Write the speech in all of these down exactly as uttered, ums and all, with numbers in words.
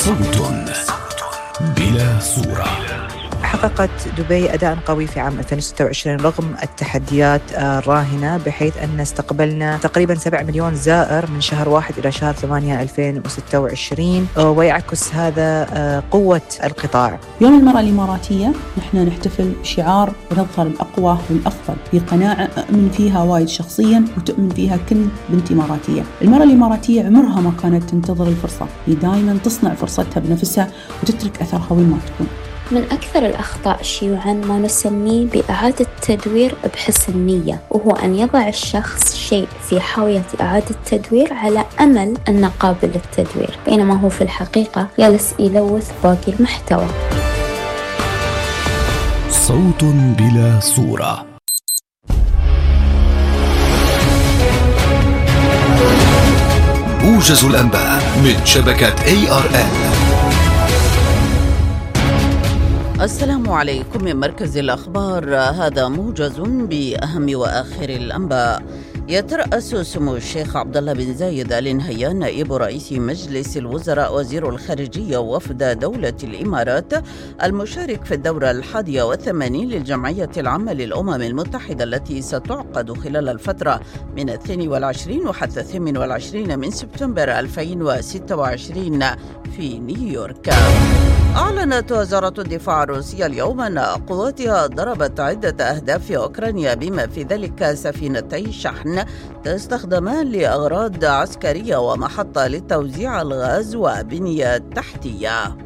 صوت بلا صورة. حققت دبي أداء قوي في عام ألفين وستة وعشرين رغم التحديات الراهنة، بحيث أن استقبلنا تقريبا سبعة مليون زائر من شهر واحد إلى شهر ثمانية ألفين وستة وعشرين، ويعكس هذا قوة القطاع. يوم المرأة الإماراتية نحن نحتفل بشعار ونظهر الأقوى والأفضل، في قناعة أؤمن فيها وايد شخصيا وتؤمن فيها كل بنت إماراتية. المرأة الإماراتية عمرها ما كانت تنتظر الفرصة، هي دائما تصنع فرصتها بنفسها وتترك أثرها وين ما تكون. من أكثر الأخطاء شيوعاً ما نسميه بإعادة تدوير بحسن نية، وهو أن يضع الشخص شيء في حاوية إعادة تدوير على أمل أنه قابل للتدوير، بينما هو في الحقيقة جالس يلوث باقي المحتوى. صوت بلا صورة. موجز الأنباء من شبكة إيه آر إل. السلام عليكم من مركز الأخبار، هذا موجز بأهم وآخر الأنباء. يترأس سمو الشيخ عبد الله بن زايد آل نهيان نائب رئيس مجلس الوزراء وزير الخارجية وفد دولة الإمارات المشارك في الدورة الحادية والثمانين للجمعية العامة للأمم المتحدة التي ستعقد خلال الفترة من الثاني والعشرين وحتى الثامن والعشرين من سبتمبر ألفين وستة وعشرين في نيويورك. أعلنت وزارة الدفاع الروسية اليوم أن قواتها ضربت عدة أهداف في أوكرانيا بما في ذلك سفينتي شحن تستخدمان لأغراض عسكرية ومحطة لتوزيع الغاز وبنية تحتية.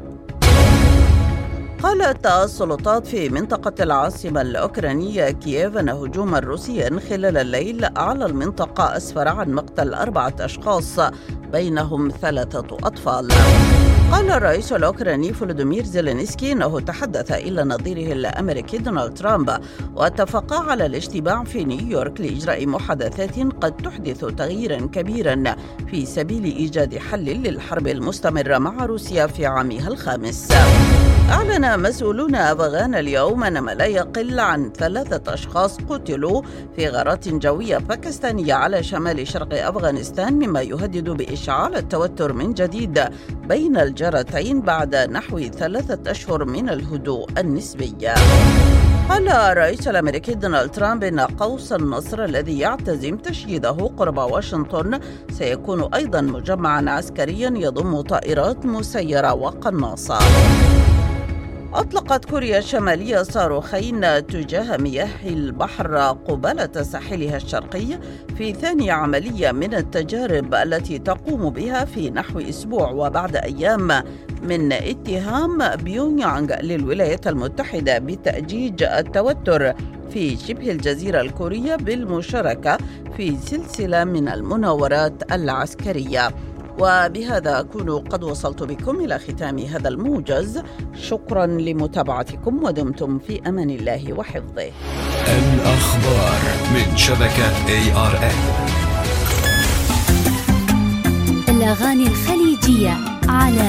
قالت السلطات في منطقة العاصمة الأوكرانية كييف أن هجوما روسيا خلال الليل على المنطقة أسفر عن مقتل أربعة أشخاص بينهم ثلاثة أطفال. قال الرئيس الأوكراني فولودومير زيلينسكي أنه تحدث إلى نظيره الأمريكي دونالد ترامب واتفقا على الاجتماع في نيويورك لإجراء محادثات قد تحدث تغييرا كبيرا في سبيل إيجاد حل للحرب المستمرة مع روسيا في عامها الخامس. أعلن مسؤولون أفغان اليوم أن ما لا يقل عن ثلاثة أشخاص قتلوا في غارات جوية باكستانية على شمال شرق أفغانستان، مما يهدد بإشعال التوتر من جديد بين الجارتين بعد نحو ثلاثة أشهر من الهدوء النسبي. قال الرئيس الأمريكي دونالد ترامب إن قوس النصر الذي يعتزم تشييده قرب واشنطن سيكون أيضا مجمعا عسكريا يضم طائرات مسيرة وقناصة. أطلقت كوريا الشمالية صاروخين تجاه مياه البحر قبالة ساحلها الشرقي في ثاني عملية من التجارب التي تقوم بها في نحو أسبوع، وبعد أيام من اتهام بيونغ يانغ للولايات المتحدة بتأجيج التوتر في شبه الجزيرة الكورية بالمشاركة في سلسلة من المناورات العسكرية. وبهذا أكون قد وصلت بكم إلى ختام هذا الموجز. شكرا لمتابعتكم ودمتم في أمان الله وحفظه. الأخبار من شبكة إيه آر إل. الأغاني الخليجية على